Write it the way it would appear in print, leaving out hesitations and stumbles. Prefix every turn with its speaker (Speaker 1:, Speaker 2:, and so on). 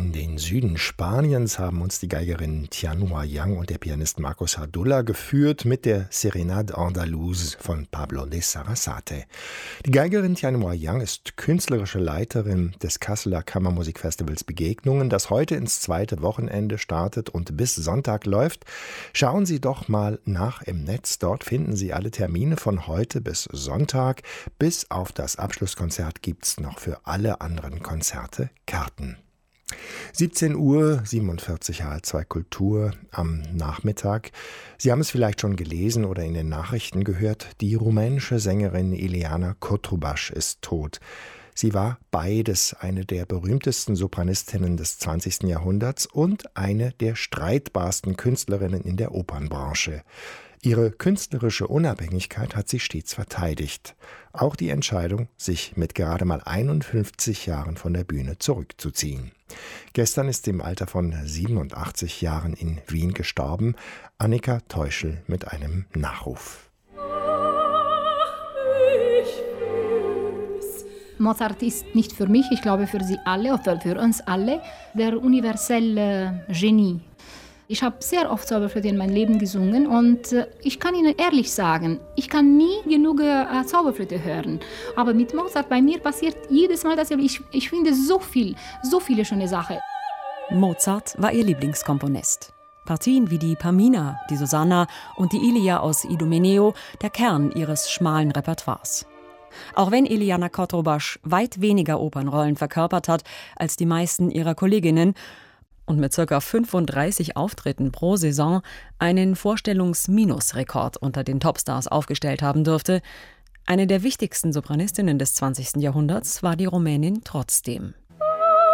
Speaker 1: In den Süden Spaniens haben uns die Geigerin Tianhua Yang und der Pianist Marcos Hardulla geführt mit der Serenade Andalouse von Pablo de Sarasate. Die Geigerin Tianhua Yang ist künstlerische Leiterin des Kasseler Kammermusikfestivals Begegnungen, das heute ins zweite Wochenende startet und bis Sonntag läuft. Schauen Sie doch mal nach im Netz. Dort finden Sie alle Termine von heute bis Sonntag. Bis auf das Abschlusskonzert gibt's noch für alle anderen Konzerte Karten. 17 Uhr, 47 H2 Kultur am Nachmittag. Sie haben es vielleicht schon gelesen oder in den Nachrichten gehört. Die rumänische Sängerin Ileana Cotrubas ist tot. Sie war beides, eine der berühmtesten Sopranistinnen des 20. Jahrhunderts und eine der streitbarsten Künstlerinnen in der Opernbranche. Ihre künstlerische Unabhängigkeit hat sie stets verteidigt. Auch die Entscheidung, sich mit gerade mal 51 Jahren von der Bühne zurückzuziehen. Gestern ist sie im Alter von 87 Jahren in Wien gestorben. Annika Teuschel mit einem Nachruf.
Speaker 2: Mozart ist nicht für mich, ich glaube für Sie alle, oder für uns alle, der universelle Genie. Ich habe sehr oft Zauberflöte in meinem Leben gesungen und ich kann Ihnen ehrlich sagen, ich kann nie genug Zauberflöte hören. Aber mit Mozart bei mir passiert jedes Mal dasselbe. Ich finde so viele schöne Sachen.
Speaker 3: Mozart war ihr Lieblingskomponist. Partien wie die Pamina, die Susanna und die Ilia aus Idomeneo, der Kern ihres schmalen Repertoires. Auch wenn Ileana Cotrubas weit weniger Opernrollen verkörpert hat als die meisten ihrer Kolleginnen und mit ca. 35 Auftritten pro Saison einen Vorstellungs-Minus-Rekord unter den Topstars aufgestellt haben dürfte, eine der wichtigsten Sopranistinnen des 20. Jahrhunderts war die Rumänin trotzdem.